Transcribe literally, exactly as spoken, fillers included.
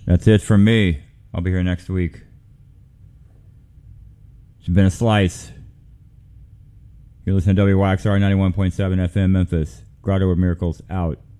That's it from me. I'll be here next week. It's been a slice. You're listening to W Y X R ninety-one point seven F M Memphis. Grotto of Miracles out.